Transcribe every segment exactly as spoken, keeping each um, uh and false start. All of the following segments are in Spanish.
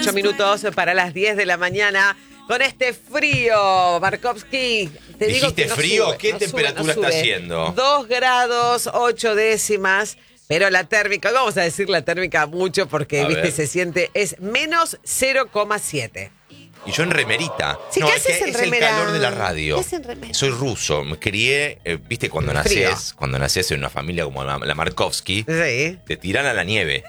ocho minutos para las diez de la mañana. Con este frío, Markovsky. Te digo ¿Dijiste que no frío? sube, ¿Qué no temperatura sube, no está sube. haciendo? Dos grados, ocho décimas. Pero la térmica, vamos a decir la térmica mucho porque, A viste, ver. se siente, es menos cero coma siete. Y yo en remerita. Sí, no, ¿qué es que haces en es remera? el calor de la radio. ¿Qué haces en remera? Soy ruso, me crié, eh, viste, cuando Frío. nacés, cuando nacés en una familia como la, la Markovsky, Sí. te tiran a la nieve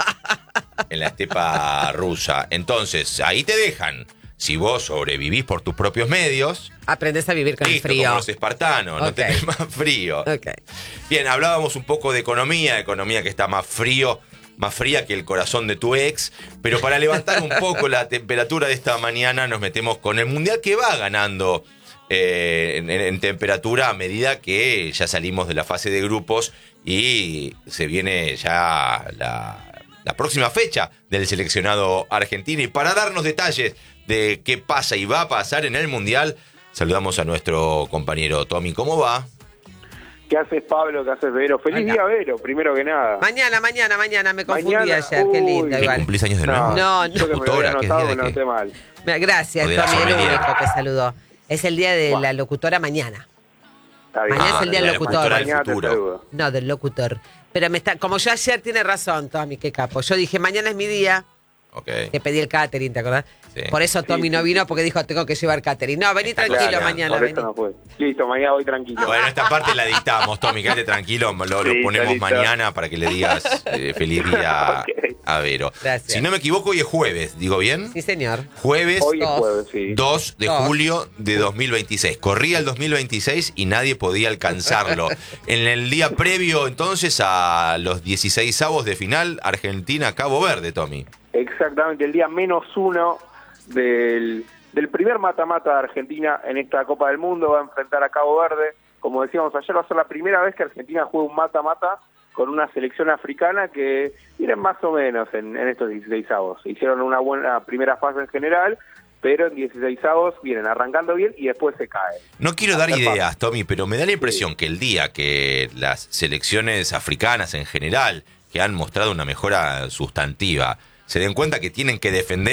en la estepa rusa. Entonces, ahí te dejan. Si vos sobrevivís por tus propios medios, Aprendes a vivir con listo, el frío. como los espartanos, no Ok. tenés más frío. Ok. Bien, hablábamos un poco de economía, economía que está más frío, más fría que el corazón de tu ex, pero para levantar un poco la temperatura de esta mañana nos metemos con el Mundial que va ganando eh, en, en temperatura a medida que ya salimos de la fase de grupos y se viene ya la, la próxima fecha del seleccionado argentino. Y para darnos detalles de qué pasa y va a pasar en el Mundial, saludamos a nuestro compañero Tommy. ¿Cómo va? ¿Qué haces, Pablo? ¿Qué haces, Vero? ¡Feliz Hola. día, Vero! Primero que nada. Mañana, mañana, mañana. Me confundí Mañana, ayer. Qué uy. lindo, ¿Que igual. cumplís años de nuevo? No, no. Yo que me lo Locutora, había ¿qué anotado, día me de noté qué? mal. Mira, gracias, O de la Tommy, el sommelier. único que saludó. Es el día de Buah. la locutora mañana. Está bien. Mañana es el día de del la locutor. locutora del Mañana te futuro. saludo. No, del locutor. Pero me está, como yo ayer tiene razón, Tommy, qué capo. Yo dije, mañana es mi día, Ok. que pedí el catering, ¿te acordás? Sí. Por eso Tommy Sí, no sí, vino, sí. porque dijo, tengo que llevar catering. No, vení Está tranquilo claro, mañana, Por vení. eso no fue. Listo, mañana voy tranquilo. Bueno, esta parte la dictamos, Tommy, quédate tranquilo, lo, lo Sí, ponemos listo. mañana para que le digas eh, feliz día Ok. a Vero. Gracias. Si no me equivoco, hoy es jueves, ¿digo bien? Sí, señor. Jueves Hoy es Dos. jueves, sí. dos de Dos. julio de dos mil veintiséis. Corría el dos mil veintiséis y nadie podía alcanzarlo. En el día previo, entonces, a los dieciseisavos de final, Argentina-Cabo Verde, Tommy. Exactamente, el día menos uno del, del primer mata-mata de Argentina en esta Copa del Mundo. Va a enfrentar a Cabo Verde. Como decíamos ayer, va a ser la primera vez que Argentina juega un mata-mata con una selección africana que vienen más o menos en, en estos dieciseisavos. Hicieron una buena primera fase en general, pero en dieciseisavos vienen arrancando bien y después se caen. No quiero dar Hacer ideas, Tommy, pero me da la impresión que el día que las selecciones africanas en general, que han mostrado una mejora sustantiva, se den cuenta que tienen que defender